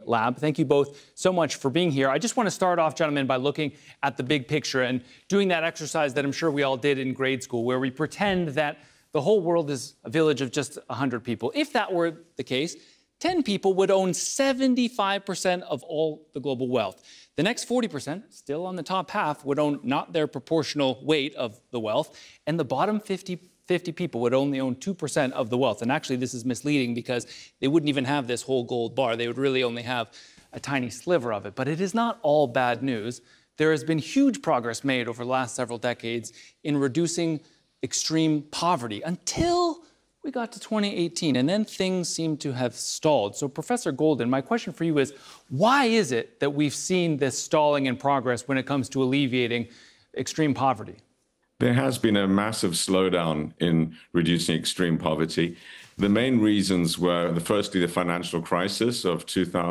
Lab. Thank you both so much for being here. I just want to start off, gentlemen, by looking at the big picture and doing that exercise that I'm sure we all did in grade school, where we pretend that the whole world is a village of just 100 people. If that were the case, 10 people would own 75% of all the global wealth. The next 40%, still on the top half, would own not their proportional weight of the wealth, and the bottom 50 people would only own 2% of the wealth. And actually, this is misleading because they wouldn't even have this whole gold bar. They would really only have a tiny sliver of it. But it is not all bad news. There has been huge progress made over the last several decades in reducing extreme poverty until we got to 2018, and then things seem to have stalled. So, Professor Goldin, my question for you is, why is it that we've seen this stalling in progress when it comes to alleviating extreme poverty? There has been a massive slowdown in reducing extreme poverty. The main reasons were, firstly, the financial crisis of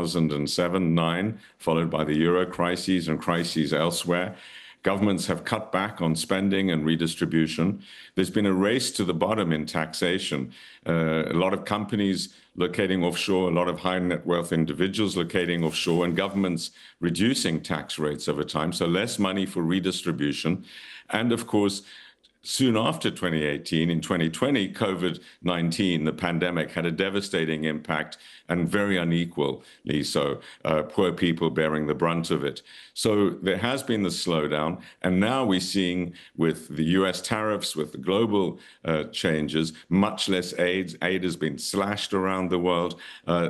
2007-9, followed by the euro crises and crises elsewhere. Governments have cut back on spending and redistribution. There's been a race to the bottom in taxation. A lot of companies locating offshore, a lot of high net wealth individuals locating offshore, and governments reducing tax rates over time, so less money for redistribution. And of course, soon after 2018, in 2020, COVID-19, the pandemic, had a devastating impact, and very unequally so, poor people bearing the brunt of it. So there has been the slowdown, and now we're seeing, with the US tariffs, with the global changes, much less aid. Aid has been slashed around the world,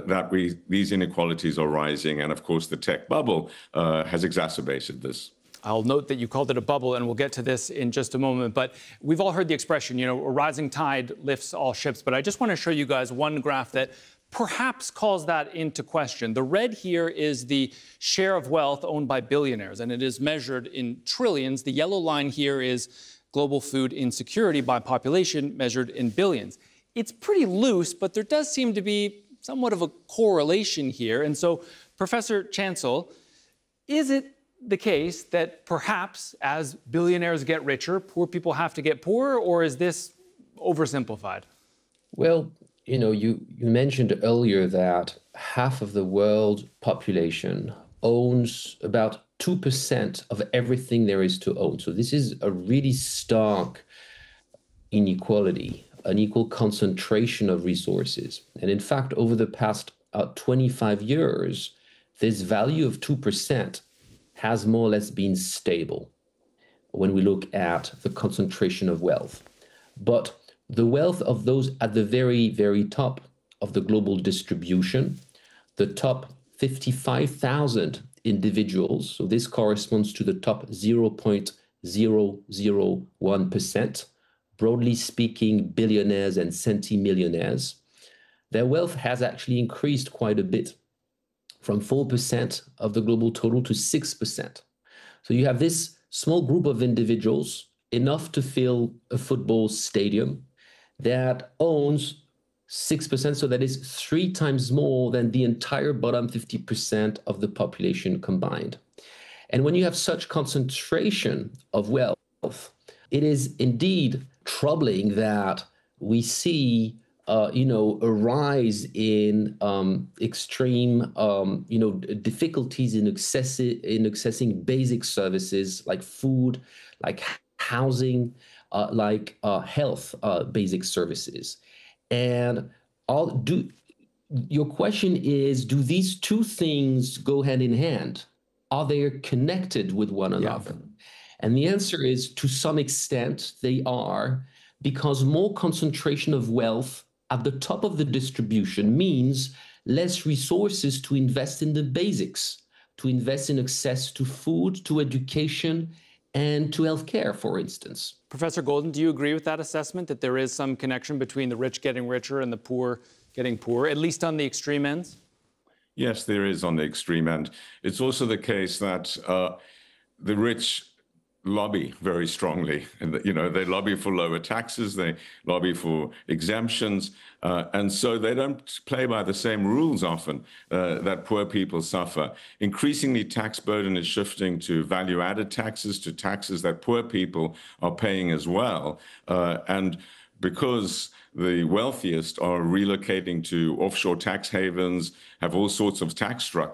these inequalities are rising, and of course the tech bubble has exacerbated this. I'll note that you called it a bubble, and we'll get to this in just a moment. But we've all heard the expression, a rising tide lifts all ships. But I just want to show you guys one graph that perhaps calls that into question. The red here is the share of wealth owned by billionaires, and it is measured in trillions. The yellow line here is global food insecurity by population, measured in billions. It's pretty loose, but there does seem to be somewhat of a correlation here. And so, Professor Chancel, is it the case that perhaps as billionaires get richer, poor people have to get poorer, or is this oversimplified? Well, you mentioned earlier that half of the world population owns about 2% of everything there is to own. So this is a really stark inequality, unequal concentration of resources. And in fact, over the past 25 years, this value of 2% has more or less been stable when we look at the concentration of wealth. But the wealth of those at the very, very top of the global distribution, the top 55,000 individuals, so this corresponds to the top 0.001%, broadly speaking, billionaires and centimillionaires, their wealth has actually increased quite a bit, from 4% of the global total to 6%. So you have this small group of individuals, enough to fill a football stadium, that owns 6%, so that is 3 times more than the entire bottom 50% of the population combined. And when you have such concentration of wealth, it is indeed troubling that we see a rise in extreme, difficulties in accessing basic services like food, like housing, like health, basic services. And your question is, do these two things go hand in hand? Are they connected with one another? Yeah. And the answer is, to some extent, they are, because more concentration of wealth at the top of the distribution means less resources to invest in the basics, to invest in access to food, to education, and to healthcare, for instance. Professor Goldin, do you agree with that assessment, that there is some connection between the rich getting richer and the poor getting poorer, at least on the extreme ends? Yes, there is on the extreme end. It's also the case that the rich lobby very strongly, and they lobby for lower taxes, they lobby for exemptions, and so they don't play by the same rules often that poor people suffer. Increasingly, tax burden is shifting to value-added taxes, to taxes that poor people are paying as well, and because the wealthiest are relocating to offshore tax havens, have all sorts of tax